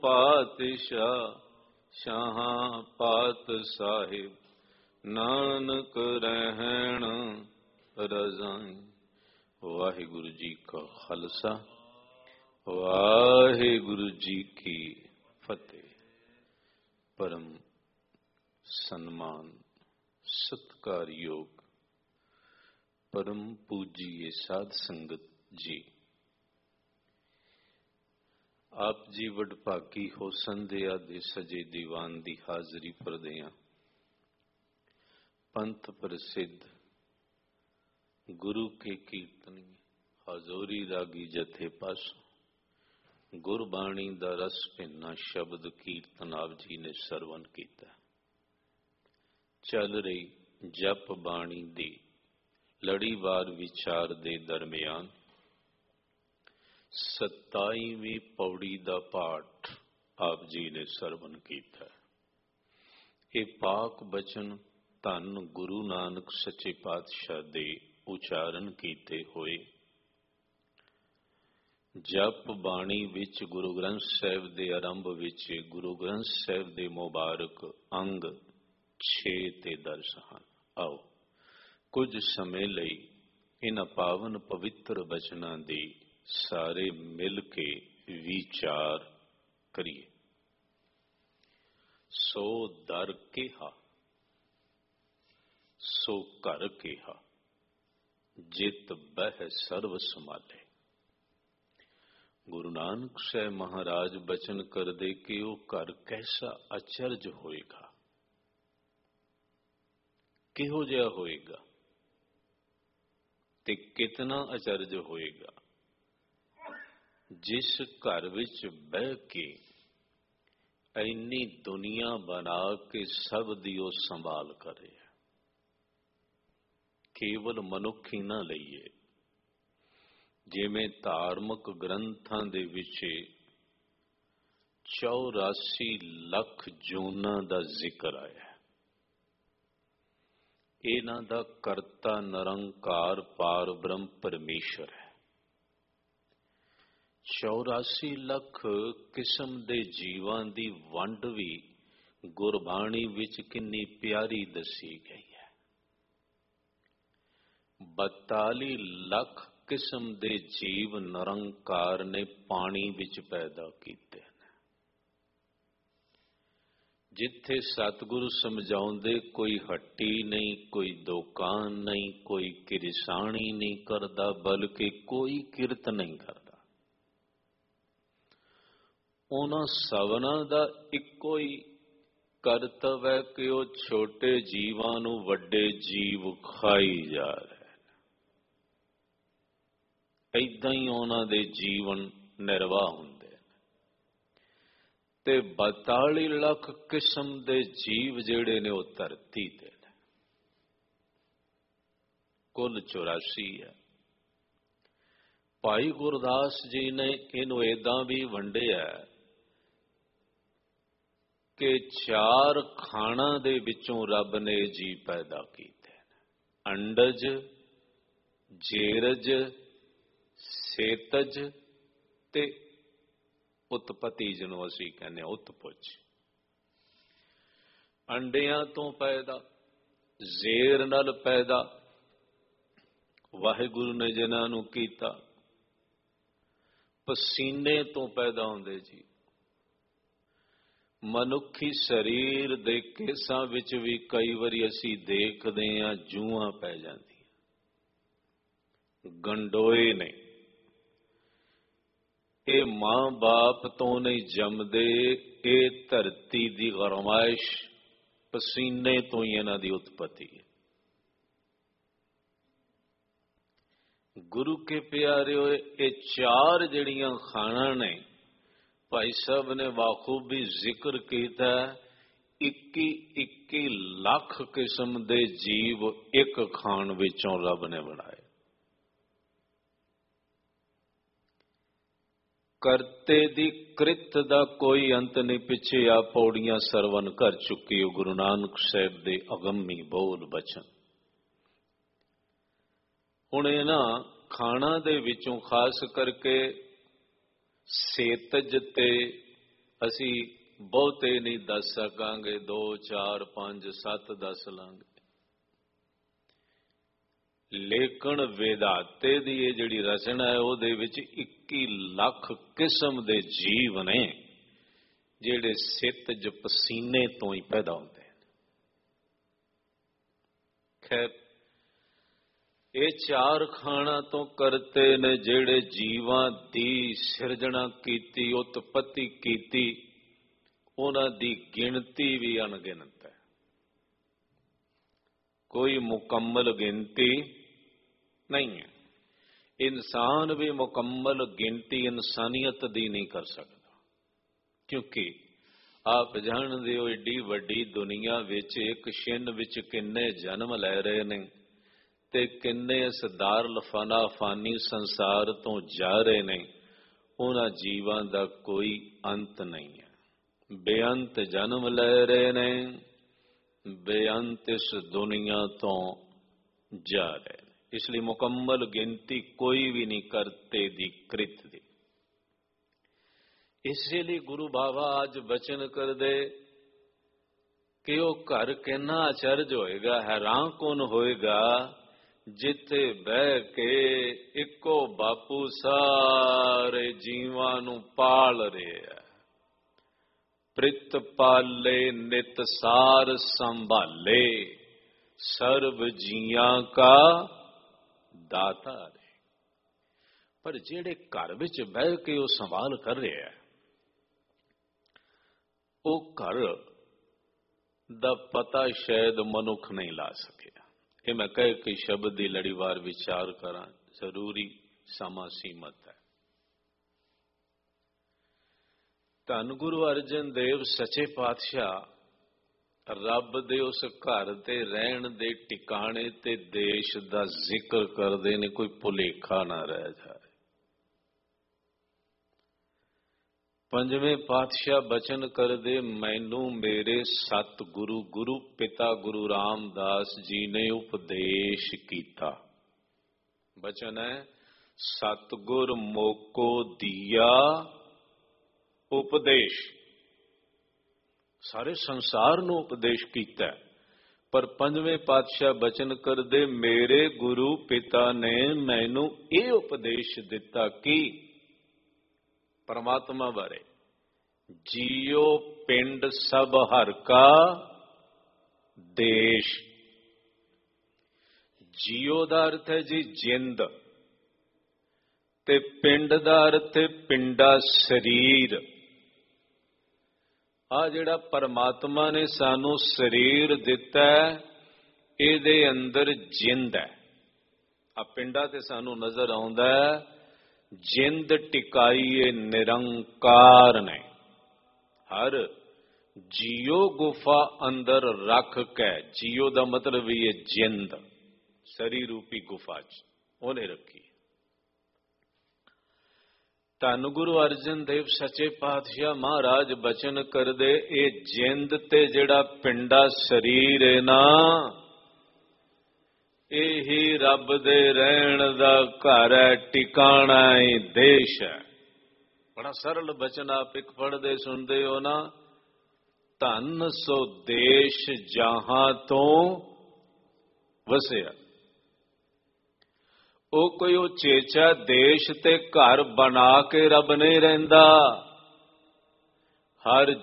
ਪਾਤਸ਼ਾਹ ਸ਼ਾਹਾਂ ਪਾਤ ਸਾਹਿਬ, ਨਾਨਕ ਰਹਿਣ ਰਜ਼ਾਈ। ਵਾਹਿਗੁਰੂ ਜੀ ਕਾ ਖਾਲਸਾ, ਵਾਹਿਗੁਰੂ ਜੀ ਕੀ ਫਤਿਹ। ਪਰਮ ਸਨਮਾਨ ਸਤਿਕਾਰਯੋਗ ਪਰਮ ਪੂਜੀਏ ਸਾਧ ਸੰਗਤ ਜੀ, ਆਪ ਜੀ ਵਡਭਾਗੀ ਹੋ ਸੰਧਿਆ ਦੇ ਸਜੇ ਦੀਵਾਨ ਦੀ ਹਾਜ਼ਰੀ ਭਰਦਿਆਂ ਪੰਥ ਪ੍ਰਸਿੱਧ ਗੁਰੂ ਕੇ ਕੀਰਤਨੀ ਹਜ਼ੂਰੀ ਰਾਗੀ ਜਥੇ ਪਾਸੋਂ ਗੁਰਬਾਣੀ ਦਾ ਰਸ ਭਿੰਨਾ ਸ਼ਬਦ ਕੀਰਤਨ ਆਪ ਜੀ ਨੇ ਸਰਵਨ ਕੀਤਾ। ਚੱਲ ਰਹੀ ਜਪ ਬਾਣੀ ਦੀ ਲੜੀਵਾਰ ਵਿਚਾਰ ਦੇ ਦਰਮਿਆਨ 27ਵੀਂ ਪੌੜੀ ਦਾ ਪਾਠ ਆਪ ਜੀ ਨੇ ਸਰਵਨ ਕੀਤਾ। ਇਹ ਪਾਕ ਬਚਨ ਧੰਨ ਗੁਰੂ ਨਾਨਕ ਸੱਚੇ ਪਾਤਸ਼ਾਹ ਦੇ ਉਚਾਰਨ ਕੀਤੇ ਹੋਏ ਜਪ ਬਾਣੀ ਵਿੱਚ ਗੁਰੂ ਗ੍ਰੰਥ ਸਾਹਿਬ ਦੇ ਆਰੰਭ ਵਿੱਚ ਗੁਰੂ ਗ੍ਰੰਥ ਸਾਹਿਬ ਦੇ ਮੁਬਾਰਕ ਅੰਗ 6 ਤੇ ਦਰਜ ਹਨ। ਆਓ ਕੁਝ ਸਮੇਂ ਲਈ ਇਹਨਾਂ ਪਾਵਨ ਪਵਿੱਤਰ ਬਚਨਾਂ ਦੀ ਸਾਰੇ ਮਿਲ ਕੇ ਵਿਚਾਰ ਕਰੀਏ। ਸੋ ਦਰ ਕਿਹਾ ਸੋ ਘਰ ਕਿਹਾ, ਜਿਤ ਬਹਿ ਸਰਬ ਸਮਾਲੇ। ਗੁਰੂ ਨਾਨਕ ਸਾਹਿਬ ਮਹਾਰਾਜ ਬਚਨ ਕਰਦੇ ਕਿ ਉਹ ਘਰ ਕੈਸਾ ਅਚਰਜ ਹੋਏਗਾ, ਕਿਹੋ ਜਿਹਾ ਹੋਏਗਾ ਤੇ ਕਿਤਨਾ ਅਚਰਜ ਹੋਏਗਾ, ਜਿਸ ਘਰ ਵਿੱਚ ਬਹਿ ਕੇ ਇੰਨੀ ਦੁਨੀਆ ਬਣਾ ਕੇ ਸਭ ਦੀ ਉਹ ਸੰਭਾਲ ਕਰੇ। ਕੇਵਲ ਮਨੁੱਖ ਹੀ ਨਾ ਲਈਏ, ਜਿਵੇਂ ਧਾਰਮਿਕ ਗ੍ਰੰਥਾਂ ਦੇ ਵਿੱਚ 84 ਲੱਖ ਜੂਨਾਂ ਦਾ ਜ਼ਿਕਰ ਆਇਆ। ਇਹਨਾਂ ਦਾ ਕਰਤਾ ਨਿਰੰਕਾਰ ਪਾਰ ਬ੍ਰਹਮ ਪਰਮੇਸ਼ਰ ਹੈ। 84 ਲੱਖ ਕਿਸਮ ਦੇ ਜੀਵਾਂ ਦੀ ਵੰਡ ਵੀ ਗੁਰਬਾਣੀ ਵਿੱਚ ਕਿੰਨੀ ਪਿਆਰੀ ਦੱਸੀ ਗਈ ਹੈ। 42 ਲੱਖ ਕਿਸਮ ਦੇ ਜੀਵ ਨਿਰੰਕਾਰ ਨੇ ਪਾਣੀ ਵਿੱਚ ਪੈਦਾ ਕੀਤੇ ਨੇ। ਜਿੱਥੇ ਸਤਿਗੁਰੂ ਸਮਝਾਉਂਦੇ ਕੋਈ ਹੱਟੀ ਨਹੀਂ, ਕੋਈ ਦੁਕਾਨ ਨਹੀਂ, ਕੋਈ ਕਿਰਸਾਣੀ ਨਹੀਂ ਕਰਦਾ, ਬਲਕਿ ਕੋਈ ਕਿਰਤ ਨਹੀਂ ਕਰਦਾ। ਉਹਨਾਂ ਸਭਨਾਂ ਦਾ ਇੱਕੋ ਹੀ ਕਰਤੱਵ ਹੈ ਕਿ ਉਹ ਛੋਟੇ ਜੀਵਾਂ ਨੂੰ ਵੱਡੇ ਜੀਵ ਖਾਈ ਜਾ ਰਹੇ। ਏਦਾਂ ਹੀ ਉਹਨਾਂ ਦੇ ਜੀਵਨ ਨਿਰਵਾਹ ਹੁੰਦੇ ਨੇ। ਤੇ 42 ਲੱਖ ਕਿਸਮ ਦੇ ਜੀਵ ਜਿਹੜੇ ਨੇ ਉਹ ਧਰਤੀ ਤੇ ਨੇ। ਕੁੱਲ 84 ਹੈ। ਭਾਈ ਗੁਰਦਾਸ ਜੀ ਨੇ ਇਹਨੂੰ ਏਦਾਂ ਵੀ ਵੰਡਿਆ ਕਿ 4 ਖਾਣਾਂ ਦੇ ਵਿੱਚੋਂ ਰੱਬ ਨੇ ਜੀ ਪੈਦਾ ਕੀਤੇ ਨੇ। ਅੰਡਜ, ਜੇਰਜ, ਸੇਤਜ ਤੇ ਉਤਪਤੀ, ਜਿਹਨੂੰ ਅਸੀਂ ਕਹਿੰਦੇ ਉਤਪੁਜ। ਅੰਡਿਆਂ ਤੋਂ ਪੈਦਾ, ਜ਼ੇਰ ਨਾਲ ਪੈਦਾ ਵਾਹਿਗੁਰੂ ਨੇ ਜਿਨ੍ਹਾਂ ਨੂੰ ਕੀਤਾ। ਪਸੀਨੇ ਤੋਂ ਪੈਦਾ ਹੁੰਦੇ ਜੀ। ਮਨੁੱਖੀ ਸਰੀਰ ਦੇ ਕੇਸਾਂ ਵਿੱਚ ਵੀ ਕਈ ਵਾਰੀ ਅਸੀਂ ਦੇਖਦੇ ਹਾਂ ਜੂਆਂ ਪੈ ਜਾਂਦੀਆਂ, ਗੰਡੋਏ ਨੇ। ਇਹ ਮਾਂ ਬਾਪ ਤੋਂ ਨਹੀਂ ਜੰਮਦੇ, ਇਹ ਧਰਤੀ ਦੀ ਗਰਮਾਇਸ਼, ਪਸੀਨੇ ਤੋਂ ਹੀ ਇਹਨਾਂ ਦੀ ਉਤਪਤੀ ਹੈ। ਗੁਰੂ ਕੇ ਪਿਆਰਿਓ, ਇਹ 4 ਜਿਹੜੀਆਂ ਖਾਣਾਂ ਨੇ, ਭਾਈ ਸਾਹਿਬ ਨੇ ਬਾਖੂਬੀ ਜ਼ਿਕਰ ਕੀਤਾ। 21 ਲੱਖ ਕਿਸਮ ਦੇ ਜੀਵ ਇੱਕ ਖਾਣ ਵਿੱਚੋਂ ਰੱਬ ਨੇ ਬਣਾਏ। ਕਰਤੇ ਦੀ ਕ੍ਰਿਤ ਦਾ ਕੋਈ ਅੰਤ ਨਹੀਂ। ਪਿੱਛੇ ਆ ਪੌੜੀਆਂ ਸਰਵਨ ਕਰ ਚੁੱਕੀ ਹੋ ਗੁਰੂ ਨਾਨਕ ਸਾਹਿਬ ਦੇ ਅਗੰਮੀ ਬੋਲ ਬਚਨ। ਹੁਣ ਇਹਨਾਂ ਖਾਣਾ ਦੇ ਵਿੱਚੋਂ ਖਾਸ ਕਰਕੇ ਸੇਤਜ ਤੇ ਅਸੀਂ ਬਹੁਤੇ ਨਹੀਂ ਦੱਸ ਸਕਾਂਗੇ, 2, 4, 5, 7 ਦੱਸ ਲਾਂਗੇ। ਲੇਕਿਨ ਵਿਧਾਤੇ ਦੀ ਇਹ ਜਿਹੜੀ ਰਚਨਾ ਹੈ ਉਹਦੇ ਵਿੱਚ 21 ਲੱਖ ਕਿਸਮ ਦੇ ਜੀਵ ਨੇ ਜਿਹੜੇ ਸਿੱਤਜ ਪਸੀਨੇ ਤੋਂ ਹੀ ਪੈਦਾ ਹੁੰਦੇ ਨੇ। ਖੈਰ ਇਹ 4 ਖਾਣਾ ਤੋਂ ਕਰਤੇ ਨੇ ਜਿਹੜੇ ਜੀਵਾਂ ਦੀ ਸਿਰਜਣਾ ਕੀਤੀ, ਉਤਪਤੀ ਕੀਤੀ, ਉਹਨਾਂ ਦੀ ਗਿਣਤੀ ਵੀ ਅਣਗਿਣਤ ਹੈ। ਕੋਈ ਮੁਕੰਮਲ ਗਿਣਤੀ ਨਹੀਂ ਹੈ। ਇਨਸਾਨ ਵੀ ਮੁਕੰਮਲ ਗਿਣਤੀ ਇਨਸਾਨੀਅਤ ਦੀ ਨਹੀਂ ਕਰ ਸਕਦਾ, ਕਿਉਂਕਿ ਆਪ ਜਾਣਦੇ ਹੋ ਏਡੀ ਵੱਡੀ ਦੁਨੀਆ ਵਿੱਚ ਇੱਕ ਛਿਨ ਵਿੱਚ ਕਿੰਨੇ ਜਨਮ ਲੈ ਰਹੇ ਨੇ ਤੇ ਕਿੰਨੇ ਇਸ ਦਾਰੁਲ ਫਨਾ ਫਾਨੀ ਸੰਸਾਰ ਤੋਂ ਜਾ ਰਹੇ ਨੇ। ਉਹਨਾਂ ਜੀਵਾਂ ਦਾ ਕੋਈ ਅੰਤ ਨਹੀਂ ਹੈ। ਬੇਅੰਤ ਜਨਮ ਲੈ ਰਹੇ ਨੇ, ਬੇਅੰਤ ਇਸ ਦੁਨੀਆ ਤੋਂ ਜਾ ਰਹੇ ਨੇ। ਇਸ ਲਈ ਮੁਕੰਮਲ ਗਿਣਤੀ ਕੋਈ ਵੀ ਨਹੀਂ ਕਰਤੇ ਦੀ ਕ੍ਰਿਤ ਦੀ। ਇਸੇ ਲਈ ਗੁਰੂ ਬਾਬਾ ਅੱਜ ਬਚਨ ਕਰਦੇ ਕਿ ਉਹ ਘਰ ਕਿੰਨਾ ਅਚਰਜ ਹੋਏਗਾ, ਹੈਰਾਨ ਕੌਣ ਹੋਏਗਾ, ਜਿੱਥੇ ਬਹਿ ਕੇ ਇੱਕੋ ਬਾਪੂ ਸਾਰੇ ਜੀਵਾਂ ਨੂੰ ਪਾਲ ਰਿਹਾ। ਪ੍ਰਿਤ ਪਾਲੇ ਨਿਤ ਸਾਰ ਸੰਭਾਲੇ, ਸਰਬ ਜੀਆਂ ਕਾ ਦਾਤਾ ਹੈ। ਪਰ ਜਿਹੜੇ ਘਰ ਵਿੱਚ ਬਹਿ ਕੇ ਉਹ ਸੰਭਾਲ ਕਰ ਰਿਹਾ ਹੈ, ਉਹ ਘਰ ਦਾ ਪਤਾ ਸ਼ਾਇਦ ਮਨੁੱਖ ਨਹੀਂ ਲਾ ਸਕਿਆ। ਇਹ ਮੈਂ ਕਹਿ ਕੇ ਸ਼ਬਦ ਦੀ ਲੜੀਵਾਰ ਵਿਚਾਰ ਕਰਾਂ, ਜ਼ਰੂਰੀ ਸਮਾਂ ਸੀਮਤ ਹੈ। ਧੰਨ ਗੁਰੂ ਅਰਜਨ ਦੇਵ ਸੱਚੇ ਪਾਤਸ਼ਾਹ ਰੱਬ ਦੇ ਉਸ ਘਰ ਤੇ ਰਹਿਣ ਦੇ ਟਿਕਾਣੇ ਤੇ ਦੇਸ਼ ਦਾ ਜ਼ਿਕਰ ਕਰਦੇ ਨੇ, ਕੋਈ ਭੁਲੇਖਾ ਨਾ ਰਹਿ ਜਾਏ। ਪੰਜਵੇਂ ਪਾਤਸ਼ਾਹ ਬਚਨ ਕਰਦੇ, ਮੈਨੂੰ ਮੇਰੇ ਸਤਿਗੁਰੂ ਗੁਰੂ ਪਿਤਾ ਗੁਰੂ ਰਾਮਦਾਸ ਜੀ ਨੇ ਉਪਦੇਸ਼ ਕੀਤਾ। ਬਚਨ ਹੈ, ਸਤਿਗੁਰ ਮੋਕੋ ਦੀਆ ਉਪਦੇਸ਼। ਸਾਰੇ ਸੰਸਾਰ ਨੂੰ ਉਪਦੇਸ਼ ਕੀਤਾ, ਪਰ ਪੰਜਵੇਂ ਪਾਤਸ਼ਾਹ ਬਚਨ ਕਰਦੇ, ਮੇਰੇ ਗੁਰੂ ਪਿਤਾ ਨੇ ਮੈਨੂੰ ਇਹ ਉਪਦੇਸ਼ ਦਿੱਤਾ ਕਿ ਪਰਮਾਤਮਾ ਬਾਰੇ, ਜੀਓ ਪਿੰਡ ਸਭ ਹਰ ਕਾ ਦੇਸ਼। ਜੀਓ ਦਾ ਅਰਥ ਹੈ ਜੀ ਜਿੰਦ, ਤੇ ਪਿੰਡ ਦਾ ਅਰਥ ਹੈ ਪਿੰਡਾ ਸਰੀਰ। ਆ ਜਿਹੜਾ ਪਰਮਾਤਮਾ ਨੇ ਸਾਨੂੰ ਸਰੀਰ ਦਿੱਤਾ, ਇਹਦੇ ਅੰਦਰ ਜਿੰਦ ਹੈ। ਆ ਪਿੰਡਾ ਤੇ ਸਾਨੂੰ ਨਜ਼ਰ ਆਉਂਦਾ, ਜਿੰਦ ਟਿਕਾਈਏ ਨਿਰੰਕਾਰ ਨੇ। ਹਰ ਜੀਓ ਗੁਫਾ ਅੰਦਰ ਰੱਖ ਕੇ, ਜੀਓ ਦਾ ਮਤਲਬ ਵੀ ਇਹ ਜਿੰਦ, ਸਰੀਰ ਰੂਪੀ ਗੁਫਾ 'ਚ ਉਹਨੇ ਰੱਖੀ। ਧੰਨ ਗੁਰੂ ਅਰਜਨ ਦੇਵ ਸੱਚੇ ਪਾਤਸ਼ਾਹ ਮਹਾਰਾਜ ਬਚਨ ਕਰਦੇ, ਇਹ ਜਿੰਦ ਤੇ ਜਿਹੜਾ ਪਿੰਡਾ ਸਰੀਰ ਹੈ ਨਾ, ਇਹੀ ਰੱਬ ਦੇ ਰਹਿਣ ਦਾ ਘਰ ਹੈ, ਟਿਕਾਣਾ ਹੈ, ਦੇਸ਼ ਹੈ। ਬੜਾ ਸਰਲ ਬਚਨ ਆਪ ਇੱਕ ਪੜ੍ਹਦੇ ਸੁਣਦੇ ਹੋ ਨਾ, ਧੰਨ ਸੋ ਦੇਸ਼ ਜਹਾਂ ਤੋਂ ਵਸਿਆ। ਉਹ ਕੋਈ ਉਚੇਚਾ ਦੇਸ਼ ਤੇ ਘਰ ਬਣਾ ਕੇ ਰੱਬ ਨਹੀਂ ਰਹਿੰਦਾ। ਹਰ